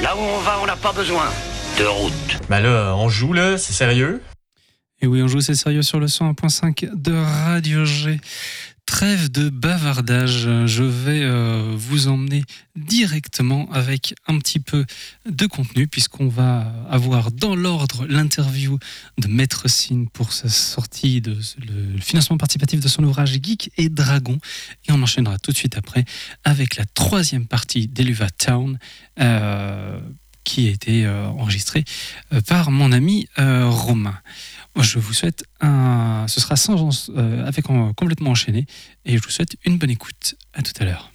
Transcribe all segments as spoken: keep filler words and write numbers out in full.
Là où on va, on n'a pas besoin de route. Ben là, on joue là, c'est sérieux? Et oui, on joue, c'est sérieux sur le cent un point cinq de Radio G. Trêve de bavardage, je vais euh, vous emmener directement avec un petit peu de contenu puisqu'on va avoir dans l'ordre l'interview de Maître Sin pour sa sortie de le financement participatif de son ouvrage Geek et Dragon, et on enchaînera tout de suite après avec la troisième partie d'Eluva Town euh, qui a été euh, enregistrée euh, par mon ami euh, Romain. Je vous souhaite un... Ce sera sans, euh, avec un, complètement enchaîné, et je vous souhaite une bonne écoute. À tout à l'heure.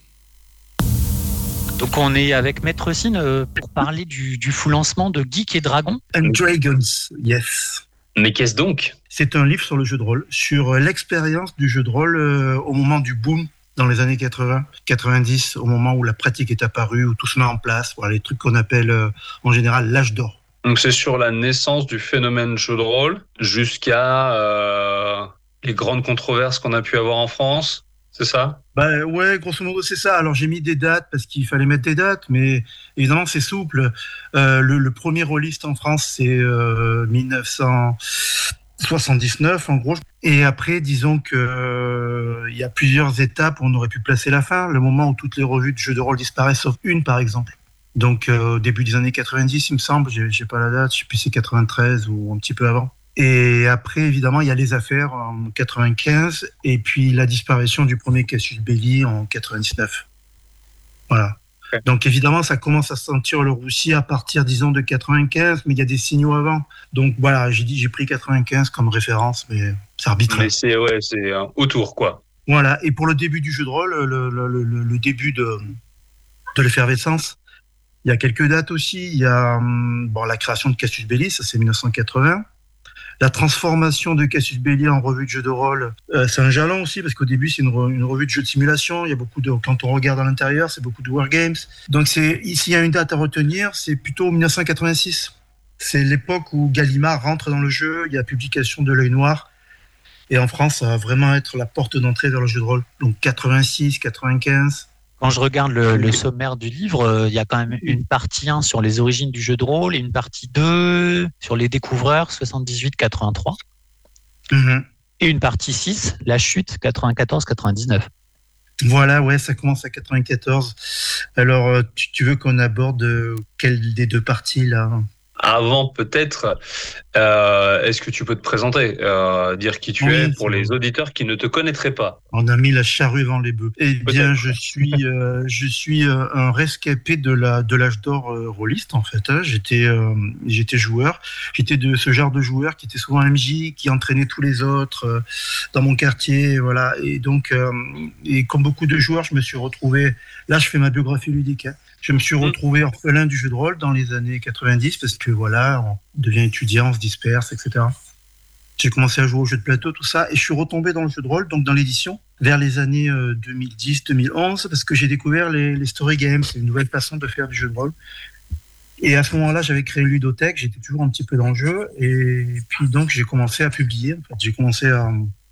Donc on est avec Maître Sin euh, pour parler du, du full lancement de Geek et Dragon. And Dragons, yes. Mais qu'est-ce donc ? C'est un livre sur le jeu de rôle, sur l'expérience du jeu de rôle euh, au moment du boom dans les années quatre-vingts, quatre-vingt-dix, au moment où la pratique est apparue, où tout se met en place, voilà, les trucs qu'on appelle euh, en général l'âge d'or. Donc c'est sur la naissance du phénomène jeu de rôle jusqu'à euh, les grandes controverses qu'on a pu avoir en France, c'est ça ? Bah ouais, grosso modo c'est ça. Alors j'ai mis des dates parce qu'il fallait mettre des dates, mais évidemment c'est souple. Euh, le, le premier rôliste en France c'est euh, dix-neuf cent soixante-dix-neuf en gros. Et après disons que euh, il y a plusieurs étapes où on aurait pu placer la fin. Le moment où toutes les revues de jeux de rôle disparaissent sauf une par exemple. Donc euh, au début des années quatre-vingt-dix, il me semble, j'ai, j'ai pas la date, je sais plus si c'est quatre-vingt-treize ou un petit peu avant. Et après, évidemment, il y a les affaires en quatre-vingt-quinze et puis la disparition du premier Cassius Belli en quatre-vingt-dix-neuf. Voilà. Okay. Donc évidemment, ça commence à sentir le roussi à partir, disons, de quatre-vingt-quinze, mais il y a des signaux avant. Donc voilà, j'ai dit, j'ai pris quatre-vingt-quinze comme référence, mais c'est arbitraire. Mais c'est, ouais, c'est euh, autour, quoi. Voilà. Et pour le début du jeu de rôle, le, le, le, le début de, de l'effervescence, il y a quelques dates aussi. Il y a bon, la création de Cassius Belli, ça c'est dix-neuf cent quatre-vingts. La transformation de Cassius Belli en revue de jeu de rôle, euh, c'est un jalon aussi, parce qu'au début, c'est une, re, une revue de jeu de simulation. Il y a beaucoup de, quand on regarde à l'intérieur, c'est beaucoup de wargames. Donc, c'est, ici, il y a une date à retenir, c'est plutôt dix-neuf cent quatre-vingt-six. C'est l'époque où Gallimard rentre dans le jeu, il y a la publication de L'Œil Noir. Et en France, ça va vraiment être la porte d'entrée vers le jeu de rôle. Donc, quatre-vingt-six, quatre-vingt-quinze. Quand je regarde le, le sommaire du livre, il euh, y a quand même une partie un sur les origines du jeu de rôle et une partie deux sur les découvreurs, soixante-dix-huit quatre-vingt-trois. Mmh. Et une partie six, la chute, quatre-vingt-quatorze quatre-vingt-dix-neuf. Voilà, ouais, ça commence à quatre-vingt-quatorze. Alors, tu, tu veux qu'on aborde quelle des deux parties, là ? Avant, peut-être, euh, est-ce que tu peux te présenter, euh, dire qui tu oui, es pour les auditeurs qui ne te connaîtraient pas ? On a mis la charrue devant les bœufs. Eh bien, je suis, euh, je suis euh, un rescapé de la de l'âge d'or euh, rôliste en fait. Hein. J'étais, euh, j'étais joueur. J'étais de ce genre de joueur qui était souvent M J, qui entraînait tous les autres euh, dans mon quartier, voilà. Et donc, euh, et comme beaucoup de joueurs, je me suis retrouvé. Là, je fais ma biographie ludique. Hein. Je me suis retrouvé orphelin du jeu de rôle dans les années quatre-vingt-dix parce que voilà, on devient étudiant, on se disperse, et cetera. J'ai commencé à jouer aux jeux de plateau, tout ça, et je suis retombé dans le jeu de rôle, donc dans l'édition, vers les années deux mille dix deux mille onze, parce que j'ai découvert les, les story games, c'est une nouvelle façon de faire du jeu de rôle. Et à ce moment-là, j'avais créé Ludothèque, j'étais toujours un petit peu dans le jeu, et puis donc j'ai commencé à publier, en fait, j'ai commencé à...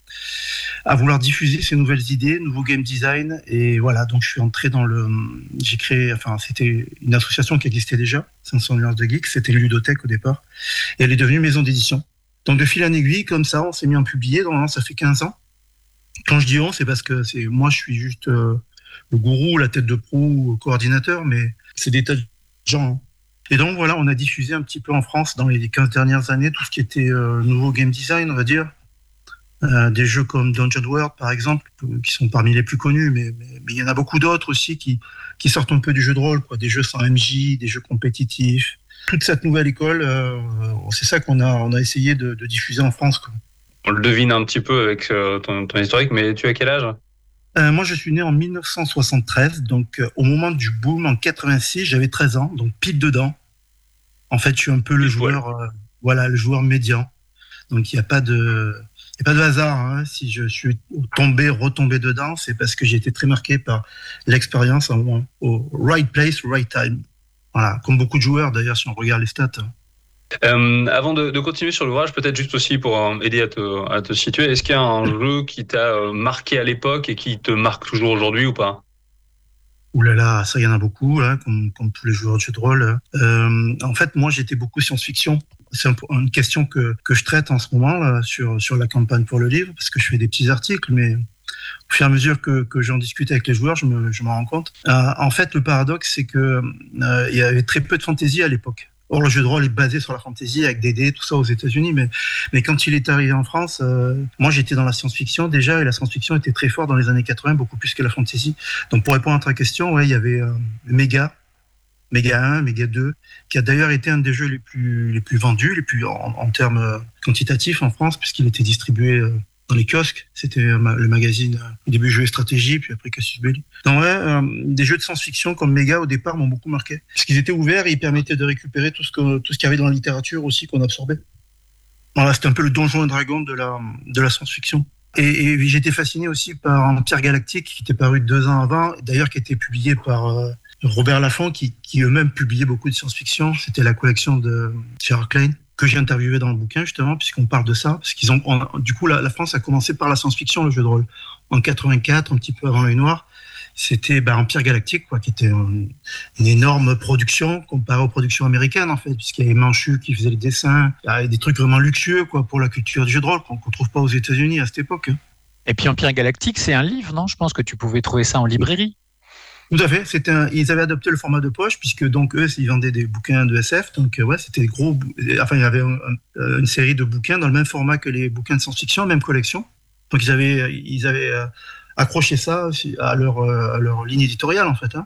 à vouloir diffuser ces nouvelles idées, nouveaux game design, et voilà, donc je suis entré dans le, j'ai créé, enfin c'était une association qui existait déjà, cinq cents nuances de geek, c'était Ludothèque au départ, et elle est devenue maison d'édition. Donc de fil en aiguille, comme ça, on s'est mis à publier, donc ça fait quinze ans. Quand je dis on, c'est parce que c'est moi, je suis juste euh, le gourou, la tête de proue, le coordinateur, mais c'est des tas de gens. Hein. Et donc voilà, on a diffusé un petit peu en France dans les quinze dernières années tout ce qui était euh, nouveau game design, on va dire. Euh, des jeux comme Dungeon World, par exemple, qui sont parmi les plus connus, mais, mais, mais il y en a beaucoup d'autres aussi qui, qui sortent un peu du jeu de rôle, quoi. Des jeux sans M J, des jeux compétitifs. Toute cette nouvelle école, euh, c'est ça qu'on a, on a essayé de, de diffuser en France, quoi. On le devine un petit peu avec euh, ton, ton historique, mais tu as quel âge ? euh, Moi, je suis né en dix-neuf cent soixante-treize, donc euh, au moment du boom, en quatre-vingt-six, j'avais treize ans, donc pile dedans. En fait, je suis un peu le joueur, euh, voilà, le joueur médian. Donc, il n'y a pas de... Il n'y a pas de hasard, hein. Si je suis tombé, retombé dedans, c'est parce que j'ai été très marqué par l'expérience au, au right place, right time. Voilà, comme beaucoup de joueurs d'ailleurs, si on regarde les stats. Euh, avant de, de continuer sur l'ouvrage, peut-être juste aussi pour euh, aider à te, à te situer, est-ce qu'il y a un jeu qui t'a euh, marqué à l'époque et qui te marque toujours aujourd'hui ou pas ? Ouh là là, ça, il y en a beaucoup, là, comme, comme tous les joueurs de jeux de rôle. Euh, en fait, moi, j'étais beaucoup science-fiction. C'est un, une question que, que je traite en ce moment là, sur, sur la campagne pour le livre, parce que je fais des petits articles, mais au fur et à mesure que, que j'en discute avec les joueurs, je me, je m'en rends compte. Euh, en fait, le paradoxe, c'est que euh, il y avait très peu de fantasy à l'époque. Or, le jeu de rôle est basé sur la fantasy, avec des dés, tout ça aux États-Unis. Mais, mais quand il est arrivé en France, euh, moi, j'étais dans la science-fiction déjà, et la science-fiction était très forte dans les années quatre-vingts, beaucoup plus que la fantasy. Donc, pour répondre à ta question, ouais, il y avait euh, Mega, Mega un, Mega deux, qui a d'ailleurs été un des jeux les plus, les plus vendus, les plus en, en termes quantitatifs en France, puisqu'il était distribué euh, dans les kiosques. C'était euh, le magazine, euh, au début Jeux et Stratégie, puis après Casus Belli. Donc ouais, euh, des jeux de science-fiction comme Mega au départ m'ont beaucoup marqué, parce qu'ils étaient ouverts et ils permettaient de récupérer tout ce que, tout ce qu'il y avait dans la littérature aussi qu'on absorbait. Voilà, c'était un peu le Donjon et Dragon de la, de la science-fiction. Et, et j'étais fasciné aussi par Empire Galactique, qui était paru deux ans avant, d'ailleurs qui était publié par euh, Robert Laffont, qui, qui eux-mêmes publiait beaucoup de science-fiction. C'était la collection de Gerard Klein, que j'ai interviewé dans le bouquin, justement, puisqu'on parle de ça. Parce qu'ils ont, on, du coup, la, la France a commencé par la science-fiction, le jeu de rôle. En quatre-vingt-quatre, un petit peu avant l'Œil Noir, c'était bah, Empire Galactique, quoi, qui était un, une énorme production comparée aux productions américaines, en fait, puisqu'il y avait Manchu qui faisait les dessins. Il y avait des trucs vraiment luxueux, quoi, pour la culture du jeu de rôle, qu'on ne trouve pas aux États-Unis à cette époque. Et puis Empire Galactique, c'est un livre, non ? Je pense que tu pouvais trouver ça en librairie. Tout à fait. C'était un, ils avaient adopté le format de poche, puisque donc eux, ils vendaient des bouquins de S F. Donc ouais, c'était gros. Enfin, il y avait un, un, une série de bouquins dans le même format que les bouquins de science-fiction, même collection. Donc ils avaient, ils avaient euh, accroché ça à leur, à leur ligne éditoriale, en fait. Hein.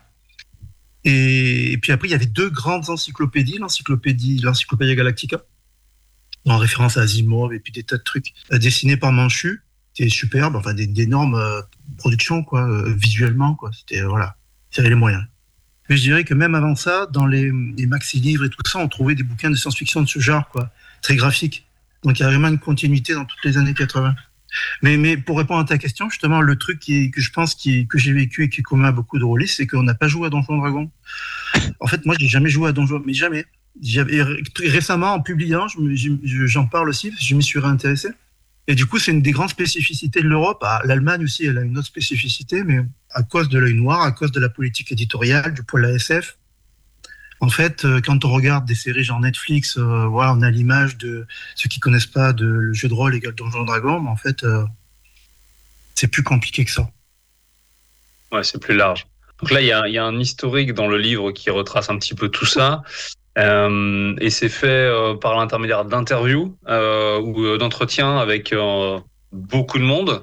Et, et puis après, il y avait deux grandes encyclopédies, l'encyclopédie, l'Encyclopédia Galactica, en référence à Asimov et puis des tas de trucs, euh, dessinés par Manchu. C'était superbe, enfin des, d'énormes euh, productions, quoi, euh, visuellement, quoi. C'était euh, voilà. Il y avait les moyens. Mais je dirais que même avant ça, dans les, les maxi-livres et tout ça, on trouvait des bouquins de science-fiction de ce genre, quoi, très graphiques. Donc il y a vraiment une continuité dans toutes les années quatre-vingts. Mais, mais pour répondre à ta question, justement, le truc qui, que je pense qui, que j'ai vécu et qui est commun à beaucoup de rôlistes, c'est qu'on n'a pas joué à Donjons et Dragons. En fait, moi, j'ai jamais joué à Donjons, mais jamais. J'avais, récemment, en publiant, je, je, j'en parle aussi, parce que je m'y suis réintéressé. Et du coup, c'est une des grandes spécificités de l'Europe. Ah, l'Allemagne aussi, elle a une autre spécificité, mais à cause de l'Œil Noir, à cause de la politique éditoriale, du poids de la S F. En fait, quand on regarde des séries genre Netflix, euh, voilà, on a l'image de ceux qui connaissent pas de le jeu de rôle égal Donjons et Dragons, mais en fait, euh, c'est plus compliqué que ça. Ouais, c'est plus large. Donc là, il y a, y a un historique dans le livre qui retrace un petit peu tout ça. Euh, et c'est fait euh, par l'intermédiaire d'interviews euh, ou d'entretiens avec euh, beaucoup de monde.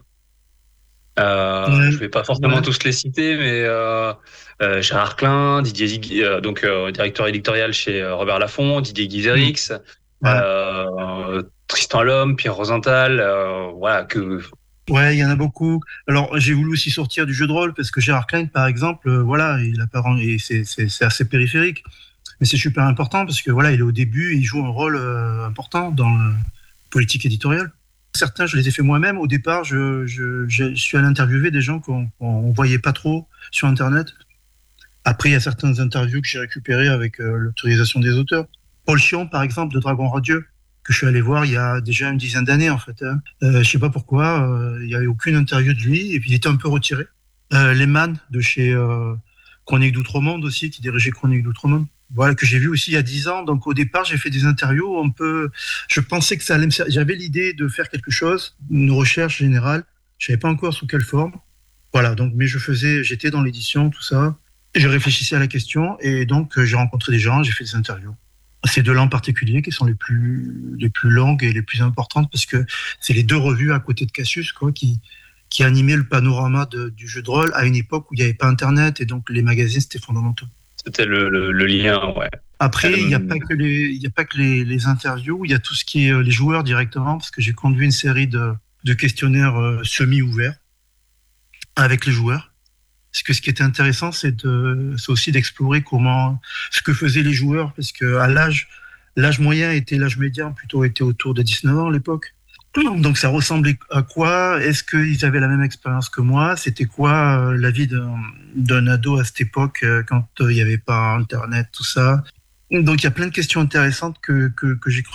Euh, ouais. Je vais pas forcément ouais. tous les citer, mais euh, euh, Gérard Klein, Didier Zig, euh, donc euh, directeur éditorial chez euh, Robert Laffont, Didier Guizerix, ouais. euh, Tristan Lhomme, Pierre Rosenthal, euh, voilà que. Ouais, il y en a beaucoup. Alors, j'ai voulu aussi sortir du jeu de rôle parce que Gérard Klein, par exemple, euh, voilà, il a pas, et c'est, c'est, c'est assez périphérique. Mais c'est super important parce que voilà, il est au début et il joue un rôle euh, important dans la politique éditoriale. Certains, je les ai fait moi-même. Au départ, je, je, je suis allé interviewer des gens qu'on ne voyait pas trop sur Internet. Après, il y a certaines interviews que j'ai récupérées avec euh, l'autorisation des auteurs. Paul Chion, par exemple, de Dragon Radieux, que je suis allé voir il y a déjà une dizaine d'années, en fait. Hein. Euh, je ne sais pas pourquoi, euh, il n'y avait aucune interview de lui et puis il était un peu retiré. Euh, Lehman, de chez euh, Chronique d'Outre-Monde aussi, qui dirigeait Chronique d'Outre-Monde. Voilà, que j'ai vu aussi il y a dix ans. Donc, au départ, j'ai fait des interviews un peu. Je pensais que ça allait me servir. J'avais l'idée de faire quelque chose, une recherche générale. Je savais pas encore sous quelle forme. Voilà, donc, mais je faisais, j'étais dans l'édition, tout ça. Et je réfléchissais à la question. Et donc, j'ai rencontré des gens, j'ai fait des interviews. Ces deux-là en particulier, qui sont les plus, les plus longues et les plus importantes, parce que c'est les deux revues à côté de Cassius, quoi, qui, qui animaient le panorama de, du jeu de rôle à une époque où il n'y avait pas Internet. Et donc, les magazines, c'était fondamental. C'était le, le, le lien, ouais. Après, il n'y a pas que, les, il y a pas que les, les interviews, il y a tout ce qui est les joueurs directement, parce que j'ai conduit une série de, de questionnaires euh, semi-ouverts avec les joueurs. Parce que ce qui était intéressant, c'est, de, c'est aussi d'explorer comment, ce que faisaient les joueurs, parce qu'à l'âge, l'âge moyen était l'âge médian, plutôt était autour de dix-neuf ans à l'époque. Donc ça ressemblait à quoi ? Est-ce qu'ils avaient la même expérience que moi ? C'était quoi euh, la vie d'un, d'un ado à cette époque euh, quand il euh, n'y avait pas Internet, tout ça ? Donc il y a plein de questions intéressantes que, que, que j'ai